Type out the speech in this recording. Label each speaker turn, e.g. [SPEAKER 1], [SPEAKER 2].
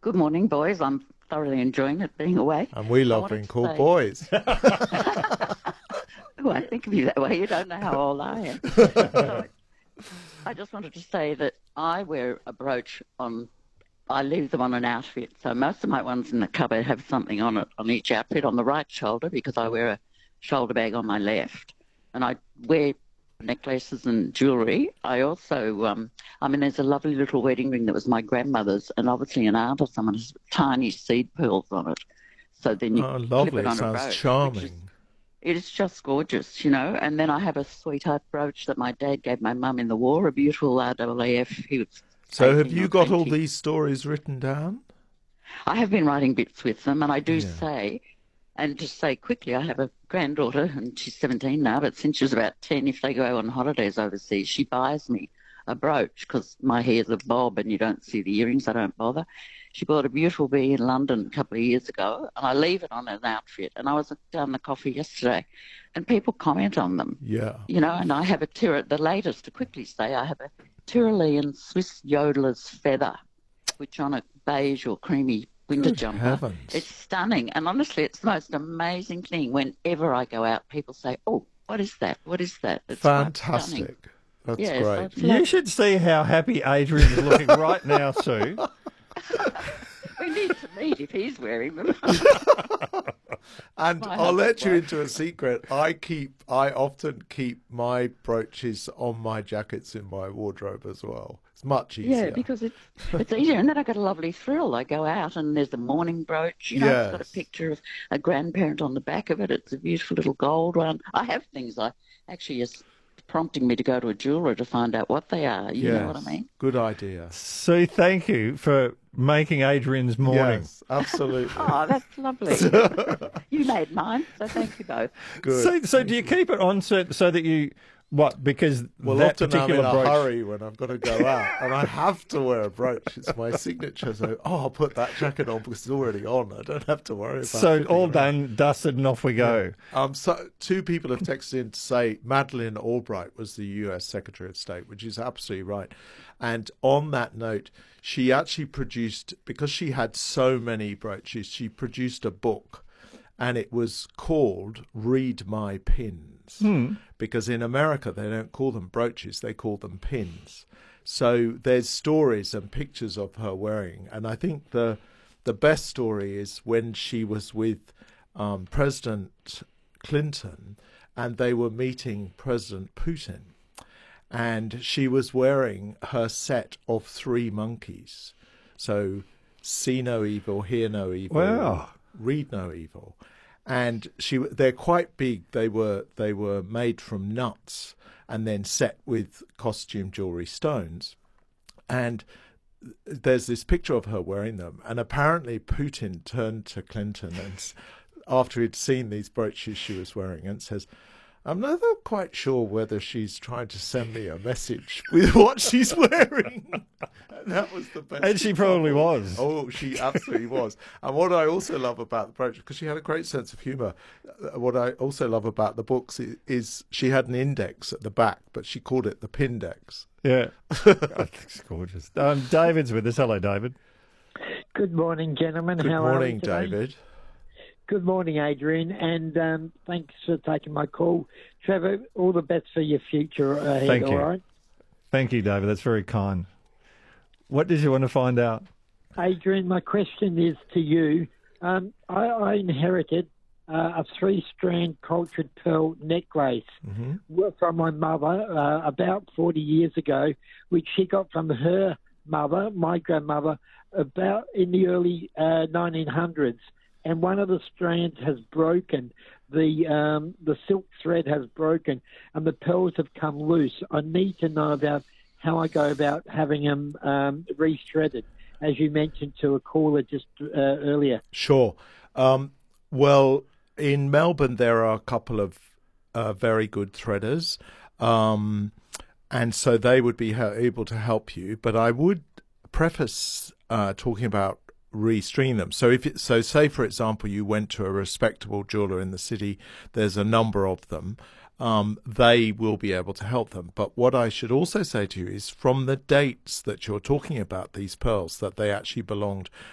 [SPEAKER 1] Good morning, boys. I'm thoroughly enjoying it being away.
[SPEAKER 2] And we
[SPEAKER 1] I
[SPEAKER 2] love
[SPEAKER 1] wanted
[SPEAKER 2] being
[SPEAKER 1] to
[SPEAKER 2] called
[SPEAKER 1] say,
[SPEAKER 2] boys.
[SPEAKER 1] oh, I think of you that way. You don't know how old I am. So I just wanted to say that I wear a brooch on, I leave them on an outfit. So most of my ones in the cupboard have something on it, on each outfit, on the right shoulder, because I wear a shoulder bag on my left. And I wear necklaces and jewellery. I also, there's a lovely little wedding ring that was my grandmother's, and obviously an aunt or someone has tiny seed pearls on it. So then you
[SPEAKER 2] Oh,
[SPEAKER 1] clip
[SPEAKER 2] lovely.
[SPEAKER 1] it
[SPEAKER 2] It
[SPEAKER 1] on a
[SPEAKER 2] sounds
[SPEAKER 1] brooch, which is
[SPEAKER 2] charming.
[SPEAKER 1] it is just gorgeous, you know. And then I have a sweetheart brooch that my dad gave my mum in the war, a beautiful RAAF. He was
[SPEAKER 2] So have
[SPEAKER 1] 18
[SPEAKER 2] you
[SPEAKER 1] or
[SPEAKER 2] got all
[SPEAKER 1] 20.
[SPEAKER 2] these stories written down?
[SPEAKER 1] I have been writing bits with them, and I do
[SPEAKER 2] Yeah.
[SPEAKER 1] say, and just say quickly, I have a granddaughter, and she's 17 now, but since she was about 10, if they go on holidays overseas, she buys me a brooch because my hair's a bob and you don't see the earrings, I don't bother. She bought a beautiful bee in London a couple of years ago, and I leave it on an outfit. And I was down the coffee yesterday, and people comment on them,
[SPEAKER 2] Yeah.
[SPEAKER 1] you know, and I have the latest, to quickly say, I have a Tyrolean Swiss yodeler's feather, which on a beige or creamy winter
[SPEAKER 2] Good
[SPEAKER 1] jumper.
[SPEAKER 2] heavens.
[SPEAKER 1] It's stunning. And honestly, it's the most amazing thing. Whenever I go out, people say, oh, what is that? What is that? It's quite stunning.
[SPEAKER 2] Fantastic. That's
[SPEAKER 1] Yeah, so
[SPEAKER 2] great.
[SPEAKER 1] it's
[SPEAKER 3] You
[SPEAKER 1] like,
[SPEAKER 3] should see how happy Adrian's looking right now, Sue.
[SPEAKER 1] we need to meet if he's wearing them.
[SPEAKER 2] And
[SPEAKER 1] My
[SPEAKER 2] I'll let
[SPEAKER 1] husband
[SPEAKER 2] you
[SPEAKER 1] won't.
[SPEAKER 2] into a secret. I often keep my brooches on my jackets in my wardrobe as well. It's much
[SPEAKER 1] Yeah,
[SPEAKER 2] easier.
[SPEAKER 1] because it's easier. And then I got a lovely thrill. I go out and there's the morning brooch. You know, it's got a
[SPEAKER 2] Yes.
[SPEAKER 1] picture of a grandparent on the back of it. It's a beautiful little gold one. I have things I actually is prompting me to go to a jeweler to find out what they are. You know what I
[SPEAKER 2] Yes.
[SPEAKER 1] mean?
[SPEAKER 2] Good idea.
[SPEAKER 3] Sue, thank you for making Adrian's morning.
[SPEAKER 2] Yes, absolutely.
[SPEAKER 1] Oh, that's lovely. You made mine, so thank you both.
[SPEAKER 2] Good.
[SPEAKER 3] So do you keep it on so that you, what, because
[SPEAKER 2] Well,
[SPEAKER 3] that
[SPEAKER 2] often I'm in
[SPEAKER 3] particular
[SPEAKER 2] a
[SPEAKER 3] brooch...
[SPEAKER 2] hurry when I've got to go out, and I have to wear a brooch. It's my signature. So, I'll put that jacket on because it's already on. I don't have to worry about
[SPEAKER 3] So
[SPEAKER 2] fitting
[SPEAKER 3] all
[SPEAKER 2] around.
[SPEAKER 3] done, dusted, and off we go.
[SPEAKER 2] So two people have texted in to say Madeleine Albright was the U.S. Secretary of State, which is absolutely right. And on that note, she actually produced, because she had so many brooches, she produced a book, and it was called Read My Pins. Because in America, they don't call them brooches, they call them pins. So there's stories and pictures of her wearing. And I think the best story is when she was with President Clinton and they were meeting President Putin. And she was wearing her set of three monkeys. So see no evil, hear no evil,
[SPEAKER 3] Wow.
[SPEAKER 2] read no evil. And they're quite big. They were made from nuts and then set with costume jewelry stones. And there's this picture of her wearing them. And apparently Putin turned to Clinton and after he'd seen these brooches she was wearing and says, I'm never quite sure whether she's trying to send me a message with what she's wearing. And that was the best.
[SPEAKER 3] And she probably
[SPEAKER 2] example.
[SPEAKER 3] was.
[SPEAKER 2] Oh, she absolutely was. And what I also love about the brooch, because she had a great sense of humour, what I also love about the books is she had an index at the back, but she called it the Pindex.
[SPEAKER 3] Yeah. It's gorgeous. David's with us. Hello, David.
[SPEAKER 4] Good morning, gentlemen.
[SPEAKER 2] Good
[SPEAKER 4] How
[SPEAKER 2] morning,
[SPEAKER 4] are you today?
[SPEAKER 2] David.
[SPEAKER 4] Good morning, Adrian, and thanks for taking my call. Trevor, all the best for your future ahead,
[SPEAKER 3] Thank you.
[SPEAKER 4] all right?
[SPEAKER 3] Thank you, David. That's very kind. What did you want to find out?
[SPEAKER 4] Adrian, my question is to you. I inherited a three-strand cultured pearl necklace from my mother about 40 years ago, which she got from her mother, my grandmother, about in the early 1900s. And one of the strands has broken. The silk thread has broken, and the pearls have come loose. I need to know about how I go about having them re-threaded, as you mentioned to a caller just earlier.
[SPEAKER 2] Sure. Well, in Melbourne, there are a couple of very good threaders, and so they would be able to help you. But I would preface talking about restring them. So say for example you went to a respectable jeweler in the city, there's a number of them, they will be able to help them. But what I should also say to you is from the dates that you're talking about these pearls, that they actually belonged